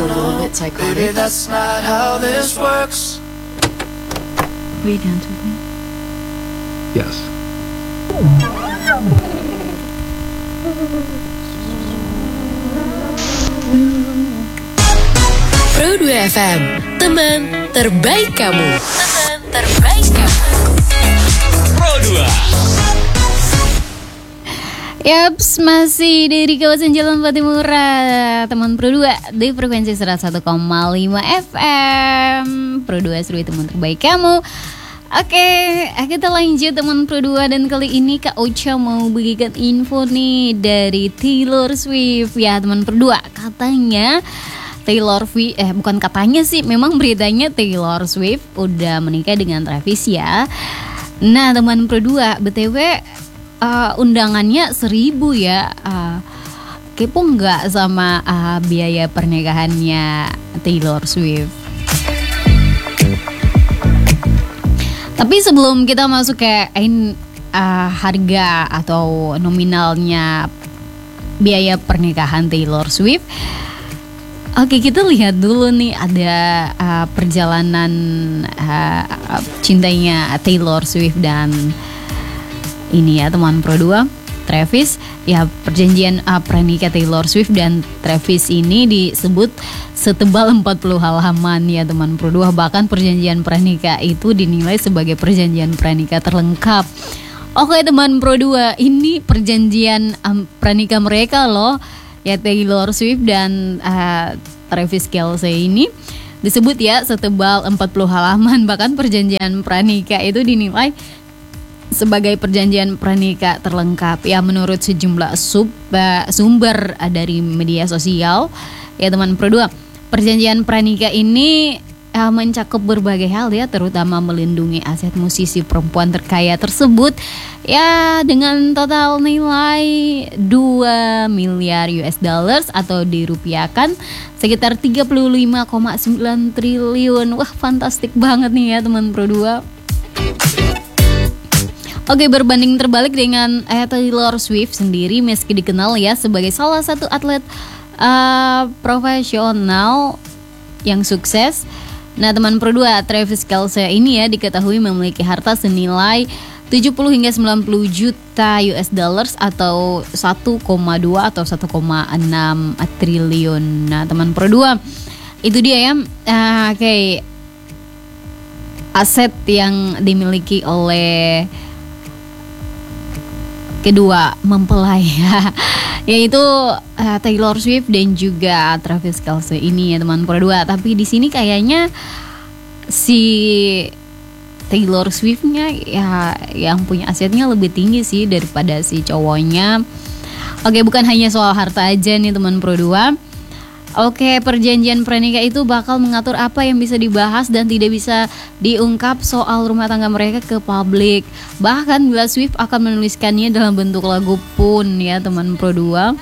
a little bit psychotic. Baby, that's not how this works. Will you dance with me? Yes. Pro 2 FM, teman terbaik kamu. Teman terbaik kamu. Pro 2. Yaps, masih dari kawasan Jalan Patimura, teman Pro 2 di frekuensi 101,5 FM. Pro 2 seru teman terbaik kamu. Oke, kita lanjut teman Pro 2, dan kali ini Kak Ocha mau bagikan info nih dari Taylor Swift ya teman Pro 2. Katanya Taylor Swift, bukan katanya sih, memang beritanya Taylor Swift udah menikah dengan Travis ya. Nah teman Pro 2, BTW undangannya 1.000 ya. Kepo nggak sama biaya pernikahannya Taylor Swift? Tapi sebelum kita masuk ke harga atau nominalnya biaya pernikahan Taylor Swift, oke, kita lihat dulu nih ada perjalanan cintanya Taylor Swift dan ini ya teman Pro 2, Travis. Ya, perjanjian pernikah Taylor Swift dan Travis ini disebut setebal 40 halaman ya teman Pro 2. Bahkan perjanjian pernikah itu dinilai sebagai perjanjian pernikah terlengkap. Oke teman Pro 2, ini perjanjian pernikah mereka loh ya, Taylor Swift dan Travis Kelce ini disebut ya setebal 40 halaman. Bahkan perjanjian pernikah itu dinilai sebagai perjanjian pernikah terlengkap ya menurut sejumlah sumber dari media sosial ya teman Pro 2. Perjanjian pernikah ini mencakup berbagai hal ya, terutama melindungi aset musisi perempuan terkaya tersebut ya, dengan total nilai 2 miliar US dollars atau dirupiahkan sekitar 35,9 triliun. Wah, fantastik banget nih ya teman Pro 2. Oke, berbanding terbalik dengan Taylor Swift sendiri, meski dikenal ya sebagai salah satu atlet profesional yang sukses. Nah teman Pro 2, Travis Kelce ini ya diketahui memiliki harta senilai 70 hingga 90 juta US dollars atau 1,2 atau 1,6 triliun. Nah teman Pro 2, itu dia ya aset yang dimiliki oleh kedua mempelai ya, yaitu Taylor Swift dan juga Travis Kelce ini ya teman Pro 2. Tapi di sini kayaknya si Taylor Swift-nya ya yang punya asetnya lebih tinggi sih daripada si cowoknya. Oke, bukan hanya soal harta aja nih teman Pro 2. Oke, perjanjian pernikah itu bakal mengatur apa yang bisa dibahas dan tidak bisa diungkap soal rumah tangga mereka ke publik. Bahkan bila Swift akan menuliskannya dalam bentuk lagu pun ya teman Pro 2.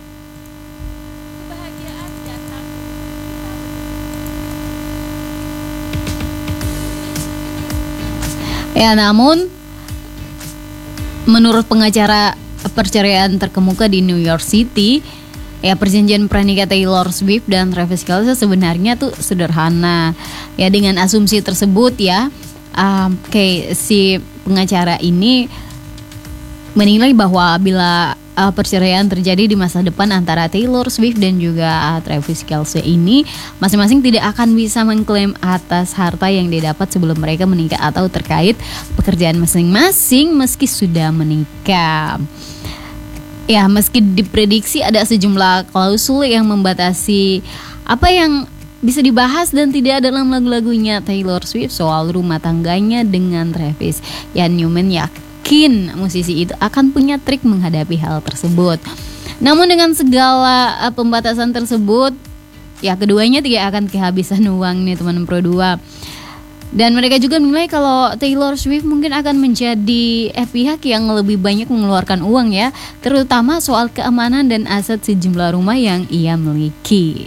Ya, namun menurut pengacara perceraian terkemuka di New York City, ya perjanjian pernikah Taylor Swift dan Travis Kelce sebenarnya tuh sederhana. Ya dengan asumsi tersebut ya, si pengacara ini menilai bahwa bila perceraian terjadi di masa depan antara Taylor Swift dan juga Travis Kelce ini, masing-masing tidak akan bisa mengklaim atas harta yang didapat sebelum mereka menikah atau terkait pekerjaan masing-masing meski sudah menikah. Ya, meski diprediksi ada sejumlah klausul yang membatasi apa yang bisa dibahas dan tidak dalam lagu-lagunya Taylor Swift soal rumah tangganya dengan Travis. Ya, Newman yakin musisi itu akan punya trik menghadapi hal tersebut. Namun dengan segala pembatasan tersebut, ya keduanya tidak akan kehabisan uang nih teman Pro 2. Dan mereka juga menilai kalau Taylor Swift mungkin akan menjadi pihak yang lebih banyak mengeluarkan uang ya, terutama soal keamanan dan aset sejumlah rumah yang ia miliki.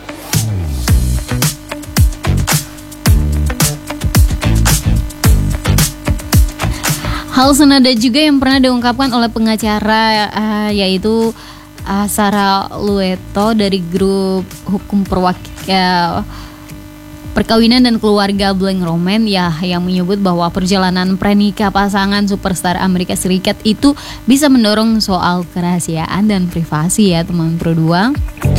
Hal senada juga yang pernah diungkapkan oleh pengacara yaitu Sarah Lueto dari grup hukum ya perkawinan dan keluarga Blank Romance ya, yang menyebut bahwa perjalanan pranikah pasangan superstar Amerika Serikat itu bisa mendorong soal kerahasiaan dan privasi ya teman Pro 2.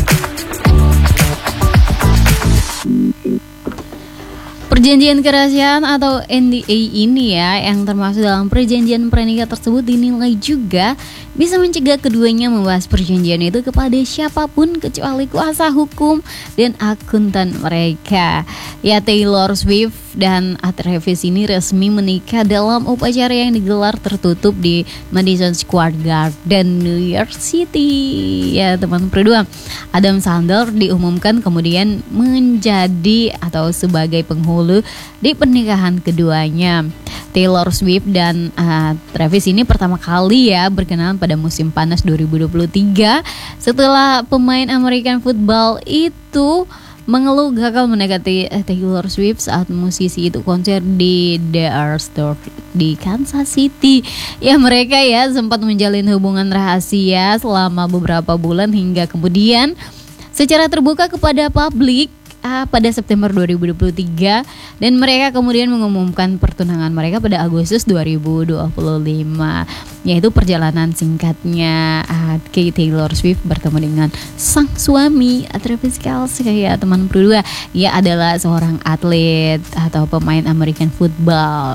Perjanjian kerahasiaan atau NDA ini ya, yang termasuk dalam perjanjian pranikah tersebut dinilai juga bisa mencegah keduanya membahas perjanjian itu kepada siapapun kecuali kuasa hukum dan akuntan mereka. Ya, Taylor Swift dan Travis ini resmi menikah dalam upacara yang digelar tertutup di Madison Square Garden, New York City. Ya, teman Pro 2. Adam Sandler diumumkan kemudian menjadi atau sebagai penghulu di pernikahan keduanya. Taylor Swift dan Travis ini pertama kali ya berkenalan pada musim panas 2023 setelah pemain American football itu mengeluh gagal mendekati Taylor Swift saat musisi itu konser di The Store di Kansas City. Ya, mereka ya sempat menjalin hubungan rahasia selama beberapa bulan hingga kemudian secara terbuka kepada publik pada September 2023 dan mereka kemudian mengumumkan pertunangan mereka pada Agustus 2025, yaitu perjalanan singkatnya Kate Taylor Swift bertemu dengan sang suami Travis Kelce ya teman Pro 2. Ia adalah seorang atlet atau pemain American football.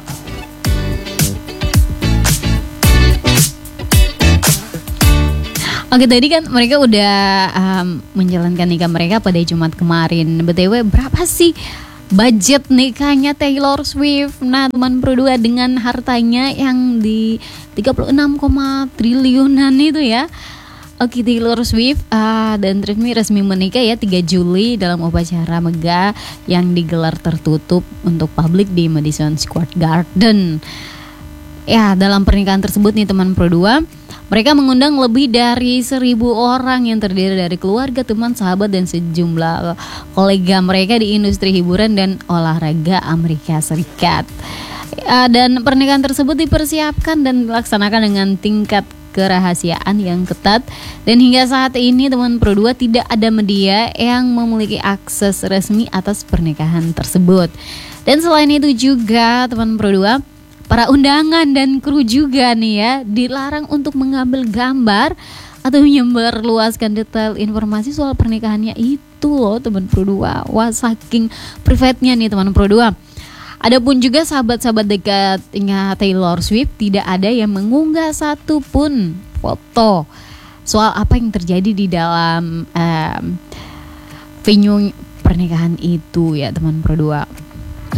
Oke, tadi kan mereka udah menjalankan nikah mereka pada Jumat kemarin. BTW, berapa sih budget nikahnya Taylor Swift? Nah, teman Pro 2, dengan hartanya yang di 36, triliunan itu ya. Oke, Taylor Swift dan Travis resmi menikah ya 3 Juli dalam upacara megah yang digelar tertutup untuk publik di Madison Square Garden. Ya, dalam pernikahan tersebut nih teman Pro 2, mereka mengundang lebih dari 1.000 orang yang terdiri dari keluarga, teman, sahabat, dan sejumlah kolega mereka di industri hiburan dan olahraga Amerika Serikat. Dan pernikahan tersebut dipersiapkan dan dilaksanakan dengan tingkat kerahasiaan yang ketat. Dan hingga saat ini teman Pro 2 tidak ada media yang memiliki akses resmi atas pernikahan tersebut. Dan selain itu juga teman Pro 2, para undangan dan kru juga nih ya dilarang untuk mengambil gambar atau menyebarluaskan detail informasi soal pernikahannya itu loh teman Pro 2. Wah, saking private-nya nih teman Pro 2. Adapun juga sahabat-sahabat dekatnya Taylor Swift tidak ada yang mengunggah satupun foto soal apa yang terjadi di dalam venue pernikahan itu ya teman Pro 2.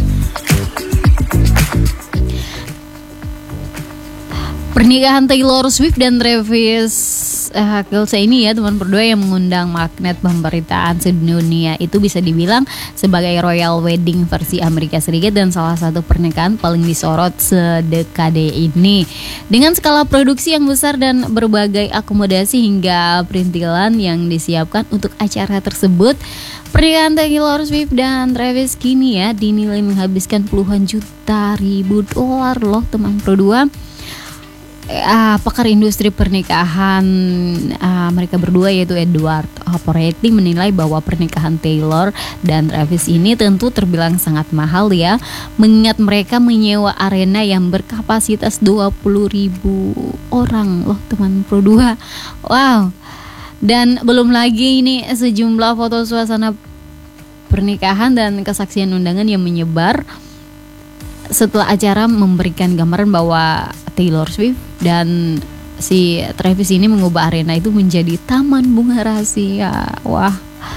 Pernikahan Taylor Swift dan Travis Kelce ini ya teman Pro 2 yang mengundang magnet pemberitaan sedunia, itu bisa dibilang sebagai royal wedding versi Amerika Serikat dan salah satu pernikahan paling disorot sedekade ini. Dengan skala produksi yang besar dan berbagai akomodasi hingga perintilan yang disiapkan untuk acara tersebut, pernikahan Taylor Swift dan Travis kini ya dinilai menghabiskan puluhan juta ribu dolar loh teman Pro 2. Pakar industri pernikahan mereka berdua yaitu Edward Operating menilai bahwa pernikahan Taylor dan Travis ini tentu terbilang sangat mahal ya, mengingat mereka menyewa arena yang berkapasitas 20.000 orang loh teman Pro 2. Wow. Dan belum lagi ini sejumlah foto suasana pernikahan dan kesaksian undangan yang menyebar setelah acara memberikan gambaran bahwa Taylor Swift dan si Travis ini mengubah arena itu menjadi taman bunga rahasia. Wah.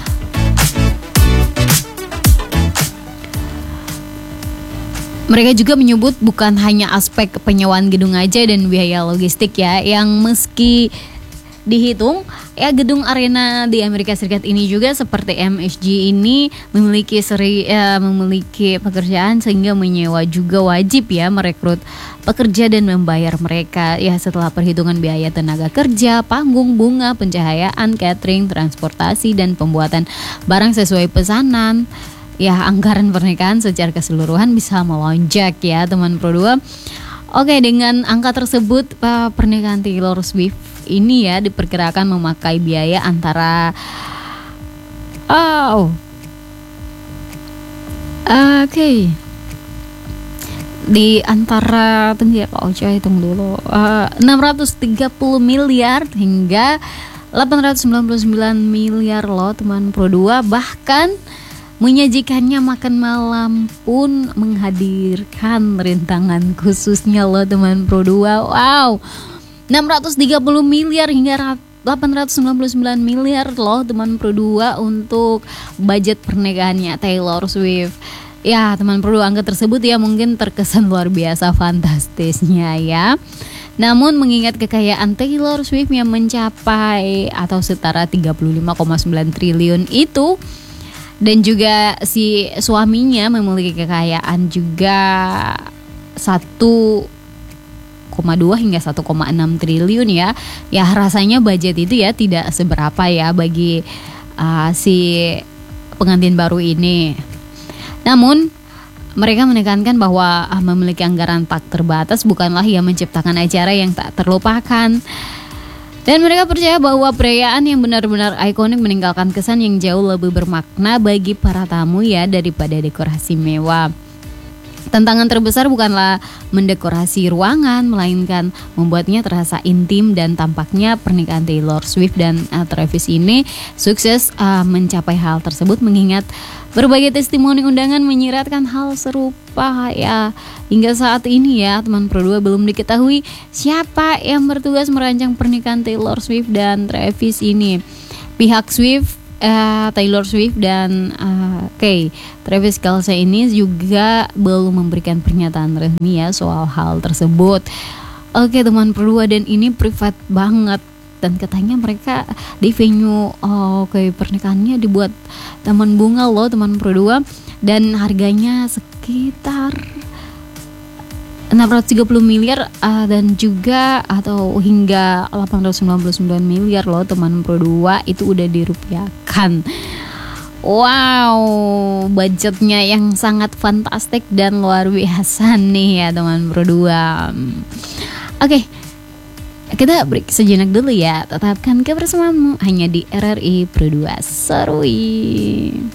Mereka juga menyebut bukan hanya aspek penyewaan gedung aja dan biaya logistik ya yang meski dihitung ya, gedung arena di Amerika Serikat ini juga seperti MSG ini memiliki pekerjaan sehingga menyewa juga wajib ya merekrut pekerja dan membayar mereka ya setelah perhitungan biaya tenaga kerja, panggung, bunga, pencahayaan, catering, transportasi dan pembuatan barang sesuai pesanan. Ya, anggaran pernikahan secara keseluruhan bisa melonjak ya teman Pro 2. Oke, dengan angka tersebut pernikahan Taylor Swift ini ya diperkirakan memakai biaya antara Oke. Di antara tunggu ya Pak Ocha, hitung dulu. 630 miliar hingga 899 miliar loh teman Pro 2. Bahkan menyajikannya makan malam pun menghadirkan rintangan khususnya loh teman Pro 2. Wow. 630 miliar hingga 899 miliar loh teman Pro 2 untuk budget pernikahannya Taylor Swift. Ya teman Pro 2, angka tersebut ya mungkin terkesan luar biasa fantastisnya ya. Namun mengingat kekayaan Taylor Swift yang mencapai atau setara 35,9 triliun itu, dan juga si suaminya memiliki kekayaan juga 1,2 hingga 1,6 triliun ya. Ya rasanya budget itu ya tidak seberapa ya bagi si pengantin baru ini. Namun mereka menekankan bahwa memiliki anggaran tak terbatas bukanlah yang menciptakan acara yang tak terlupakan. Dan mereka percaya bahwa perayaan yang benar-benar ikonik meninggalkan kesan yang jauh lebih bermakna bagi para tamu ya daripada dekorasi mewah. Tantangan terbesar bukanlah mendekorasi ruangan, melainkan membuatnya terasa intim, dan tampaknya pernikahan Taylor Swift dan Travis ini sukses mencapai hal tersebut mengingat berbagai testimoni undangan menyiratkan hal serupa ya. Hingga saat ini ya teman Pro 2 belum diketahui siapa yang bertugas merancang pernikahan Taylor Swift dan Travis ini. Pihak Taylor Swift dan Travis Kelce ini juga belum memberikan pernyataan resmi ya soal hal tersebut. Oke teman Pro 2, dan ini privat banget, dan katanya mereka di venue pernikahannya dibuat taman bunga loh teman Pro 2, dan harganya sekitar 630 miliar dan juga atau hingga 899 miliar loh teman Pro 2, itu udah dirupiahkan. Wow, budgetnya yang sangat fantastik dan luar biasa nih ya teman Pro 2. Oke, kita break sejenak dulu ya. Tetapkan kebersamaanmu hanya di RRI Pro 2 Serui.